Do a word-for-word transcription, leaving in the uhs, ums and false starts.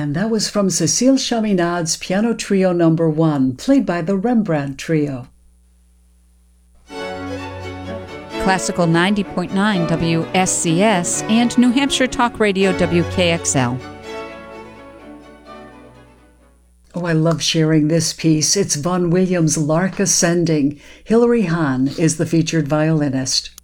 And that was from Cécile Chaminade's Piano Trio Number One, played by the Rembrandt Trio. Classical ninety point nine W S C S and New Hampshire Talk Radio W K X L. Oh, I love sharing this piece. It's Vaughan Williams' Lark Ascending. Hilary Hahn is the featured violinist.